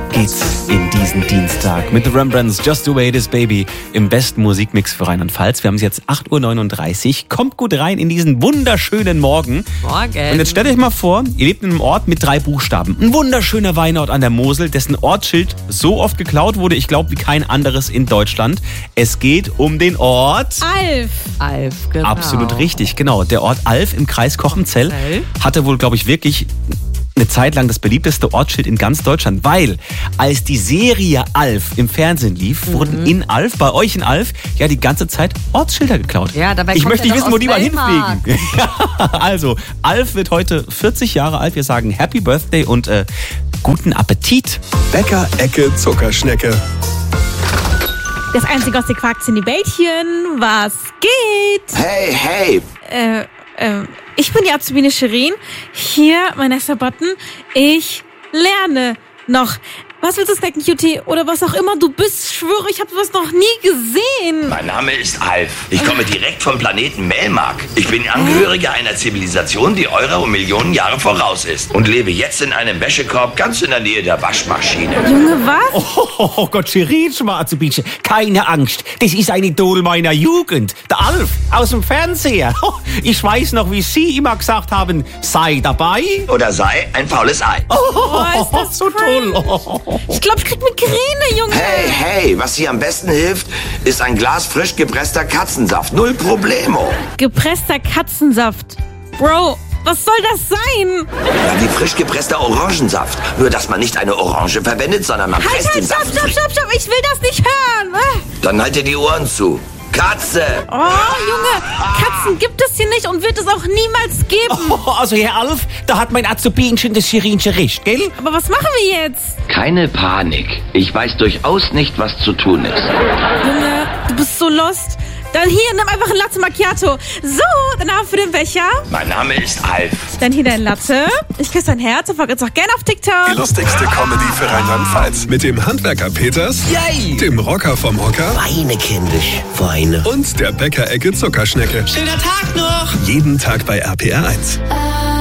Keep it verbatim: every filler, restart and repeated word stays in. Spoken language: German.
geht's in diesen Dienstag mit The Rembrandts Just the Way It Is Baby im besten Musikmix für Rheinland-Pfalz. Wir haben es jetzt acht Uhr neununddreißig. Kommt gut rein in diesen wunderschönen Morgen. Morgen. Und jetzt stellt euch mal vor, ihr lebt in einem Ort mit drei Buchstaben. Ein wunderschöner Weinort an der Mosel, dessen Ortsschild so oft geklaut wurde, ich glaube, wie kein anderes in Deutschland. Es geht um den Ort Alf. Alf, genau. Absolut richtig, genau. Der Ort Alf im Kreis Kochenzell hatte wohl, glaube ich, wirklich eine Zeit lang das beliebteste Ortsschild in ganz Deutschland, weil als die Serie Alf im Fernsehen lief, mhm. wurden in Alf, bei euch in Alf, ja die ganze Zeit Ortsschilder geklaut. Ja, dabei ich kommt möchte nicht wissen, wo die mal Wellmarkt. hinfliegen. Ja, also, Alf wird heute vierzig Jahre alt. Wir sagen Happy Birthday und äh, guten Appetit. Bäcker, Ecke, Zuckerschnecke. Das einzige aus den Quarks in die Bällchen. Was geht? Hey, hey. Äh, äh, ich bin die Azubine Shirin. Hier, mein nächster Button. Ich lerne noch. Was willst du snacken, Cutie? Oder was auch immer du bist. Ich schwöre, ich habe sowas noch nie gesehen. Mein Name ist Alf. Ich komme direkt vom Planeten Melmark. Ich bin Angehöriger einer Zivilisation, die eurer um Millionen Jahre voraus ist. Und lebe jetzt in einem Wäschekorb ganz in der Nähe der Waschmaschine. Junge, was? Oh, oh, oh Gott, Shirin, Schmarzebitsche. Keine Angst, das ist ein Idol meiner Jugend. Der Alf aus dem Fernseher. Oh, ich weiß noch, wie Sie immer gesagt haben, sei dabei. Oder sei ein faules Ei. Oh, Oh, ist das so toll. Oh. Ich glaube, ich krieg Migräne, Junge. Hey, hey, was hier am besten hilft, ist ein Glas frisch gepresster Katzensaft. Null Problemo. Gepresster Katzensaft. Bro, was soll das sein? Ja, wie frisch gepresster Orangensaft. Nur, dass man nicht eine Orange verwendet, sondern man Halt, presst halt, den stopp, Saft. stopp, stopp, stopp. Ich will das nicht hören. Ah. Dann haltet die Ohren zu. Katze! Oh, Junge, Katzen gibt es hier nicht und wird es auch niemals geben. Oh, also, Herr Alf, da hat mein Azubinchen das Shirinchen recht, gell? Aber was machen wir jetzt? Keine Panik. Ich weiß durchaus nicht, was zu tun ist. Junge, du bist so lost. Dann hier, nimm einfach ein Latte Macchiato. So, dann haben wir für den Becher. Mein Name ist Alf. Dann hier dein Latte. Ich küsse dein Herz und folge uns auch gerne auf TikTok. Die lustigste Comedy für Rheinland-Pfalz. Mit dem Handwerker Peters, Yay! dem Rocker vom Hocker Weine, kindisch, Weine. und der Bäcker-Ecke Zuckerschnecke. Schöner Tag noch! Jeden Tag bei R P R eins.